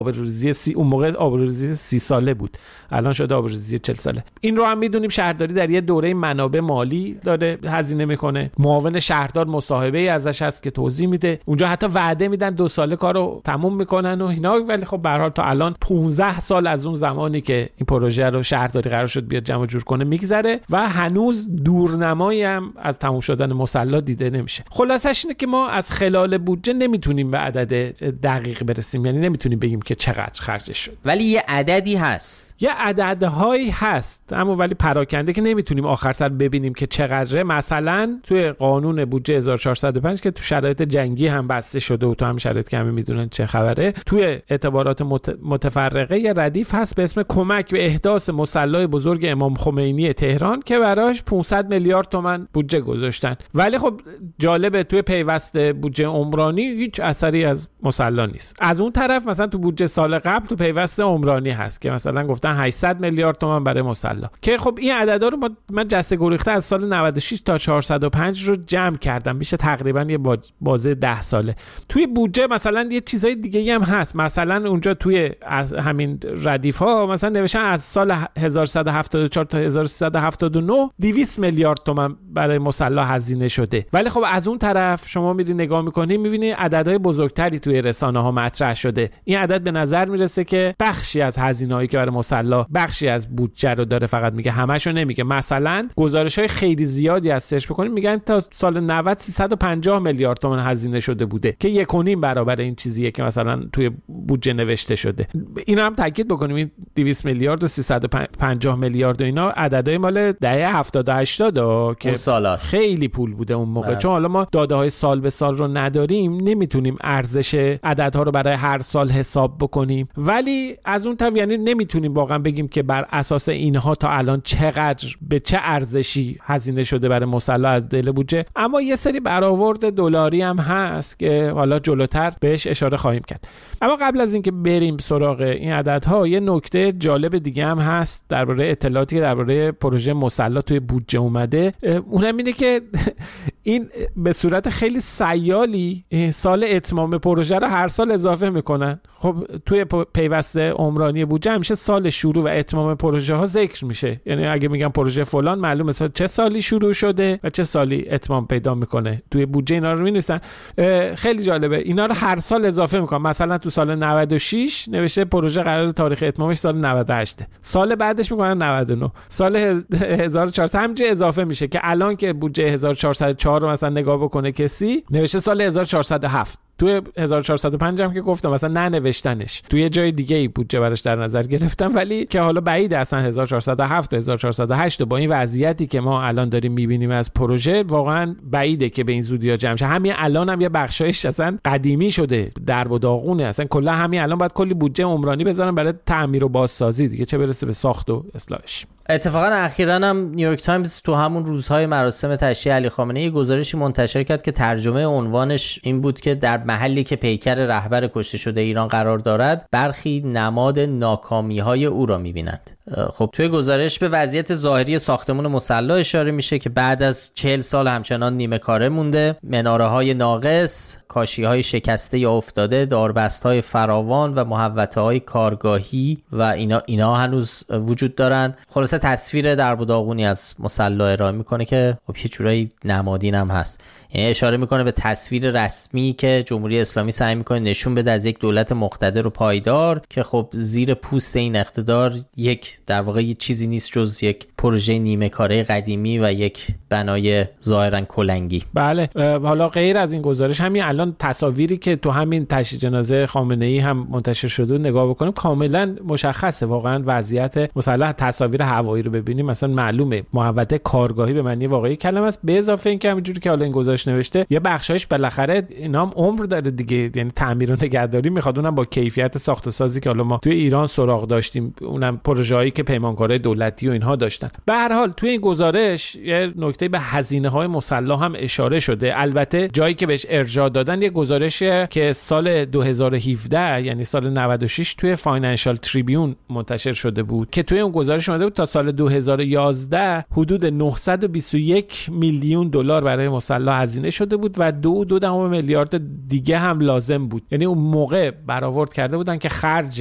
آبروریزی اون موقع آبروریزی 30 ساله بود، الان شده آبروریزی 40 ساله. این رو هم میدونیم شهرداری در یه دوره منابع مالی داره هزینه میکنه. معاون شهردار مصاحبه‌ای ازش هست که توضیح میده، اونجا حتی وعده میدن 2 ساله کارو تموم میکنن و اینا، ولی خب به هر حال تا الان 15 سال از اون زمانی که این پروژه رو شهرداری قرار شد بیاد جمع جور کنه میگذره و هنوز دورنمایی هم از تموم شدن مصلی دیده نمیشه. خلاصش اینه که ما از خلال بودجه نمیتونیم به عدد دقیق برسیم، یعنی نمیتونیم بگیم که چقدر خرجش شد، ولی یه عددی هست، یه عددهایی هست، اما ولی پراکنده که نمیتونیم آخر سر ببینیم که چقدره. مثلا توی قانون بودجه 1405 که تو شرایط جنگی هم بسته شده و تو هم شرایط که همه میدونن چه خبره، توی اعتبارات متفرقه یه ردیف هست به اسم کمک به احداث مصلی بزرگ امام خمینی تهران که براش 500 میلیارد تومان بودجه گذاشتن. ولی خب جالبه توی پیوست بودجه عمرانی هیچ اثری از مصلی نیست. از اون طرف مثلا تو بودجه سال قبل تو پیوست عمرانی هست که مثلا گفتن 800 میلیارد تومان برای مصلی، که خب این عددا رو من جسته گریخته از سال 96 تا 405 رو جمع کردم، میشه تقریبا یه بازه 10 ساله. توی بودجه مثلا یه چیزای دیگه هم هست، مثلا اونجا توی همین ردیف ها مثلا نوشتن از سال 1174 تا 1379 200 میلیارد تومان برای مصلی هزینه شده. ولی خب از اون طرف شما میری نگاه میکنی میبینی عددهای بزرگتری توی رسانه ها مطرح شده. این عدد به نظر میرسه که بخشی از هزینه‌هایی که برای مصلی بخشی از بودجه رو داره، فقط میگه همشو نمیگه. مثلا گزارش‌های خیلی زیادی از سرچ بکنید میگن تا سال 90 350 میلیارد تومان هزینه شده بوده که 1.5 برابر این چیزیه که مثلا توی بودجه نوشته شده. اینا هم تاکید بکنیم این 200 میلیارد و 350 میلیارد و اینا عددهای مال دهه 70 و 80 که خیلی پول بوده اون موقع. چون حالا ما داده‌های سال به سال رو نداریم، نمیتونیم ارزش عددها رو برای هر سال حساب بکنیم، ولی از اون طرف یعنی نمیتونیم واقعا بگیم که بر اساس اینها تا الان چقدر به چه ارزشی هزینه شده برای مصلی از دل بودجه. اما یه سری برآورد دلاری هم هست که حالا جلوتر بهش اشاره خواهیم کرد. اما قبل از اینکه بریم سراغ این عددها، یه نکته جالب دیگه هم هست درباره اطلاعاتی که درباره پروژه مصلی توی بودجه اومده. اونم اینه که این به صورت خیلی سیالی سال اتمام پروژه رو هر سال اضافه میکنن. خب توی پیوست عمرانی بودجه همیشه سال شروع و اتمام پروژه ها ذکر میشه، یعنی اگه میگم پروژه فلان معلومه چه سالی شروع شده و چه سالی اتمام پیدا میکنه. توی بودجه اینا رو می‌نویسن. خیلی جالبه، اینا رو هر سال اضافه میکنن. مثلا تو سال 96 نوشته پروژه قرار تاریخ اتمامش سال 98، سال بعدش میکنن 99، سال 1400 همینجوری اضافه میشه که الان که بودجه 1404 رو مثلا نگاه بکنه کسی نوشته سال 1407. توی 1405 هم که گفتم مثلا ننوشتنش، توی جای دیگه ای بودجه براش در نظر گرفتم، ولی که حالا بعید اصلا 1407 و 1408 با این وضعیتی که ما الان داریم میبینیم از پروژه واقعا بعیده که به این زودی‌ها جمع شه. همین الان هم یه بخشایش اصلا قدیمی شده، درب و داغونه، اصلا کلا همین الان باید کلی بودجه عمرانی بذارن برای تعمیر و بازسازی دیگه، چه برسه به ساخت و اصلاحش. اتفاقا اخیراً هم نیویورک تایمز تو همون روزهای مراسم تشییع علی خامنه‌ای گزارشی منتشر کرد که ترجمه عنوانش این بود که در محلی که پیکر رهبر کشته شده ایران قرار دارد برخی نماد ناکامی‌های او را می‌بینند. خب توی گزارش به وضعیت ظاهری ساختمان مصلی اشاره میشه که بعد از 40 سال همچنان نیمه کاره مونده، مناره‌های ناقص، کاشی‌های شکسته یا افتاده، داربست‌های فراوان و محوطه‌های کارگاهی و اینا هنوز وجود دارن. خلاصه تصویر درب و داغونی از مصلی ارائه میکنه که خب یه جورایی نمادین هم هست، یعنی اشاره میکنه به تصویر رسمی که جمهوری اسلامی سعی میکنه نشون بده از یک دولت مقتدر و پایدار که خب زیر پوست این اقتدار یک در واقع یه چیزی نیست جز یک پروژه نیمه کاره قدیمی و یک بنای ظاهرا کلنگی. بله، حالا غیر از این گزارش همین الان تصاویری که تو همین تشییع جنازه خامنه‌ای هم منتشر شده نگاه بکنیم کاملا مشخصه واقعا وضعیت مصلی. تصاویر هوایی رو ببینیم مثلا معلومه محوطه کارگاهی به معنی واقعی کلمه است، به اضافه اینکه همینجوری که حالا این گزارش نوشته یه بخشایش بالاخره اینا هم عمر داره دیگه، یعنی تعمیر و نگهداری میخواد، اونم با کیفیت ساخت و سازی که حالا ما توی ایران سراغ داشتیم، اونم پروژه‌ای که پیمانکارای دولتی و اینها داشتن. داد. به هر حال توی این گزارش یه نکته به هزینه‌های مسلح هم اشاره شده. البته جایی که بهش ارجاع دادن یه گزارشیه که سال 2017 یعنی سال 96 توی فاینانشال تریبیون منتشر شده بود که توی اون گزارش اومده بود تا سال 2011 حدود 921 میلیون دلار برای مسلح هزینه شده بود و 2.2 میلیارد دیگه هم لازم بود. یعنی اون موقع برآورد کرده بودن که خرج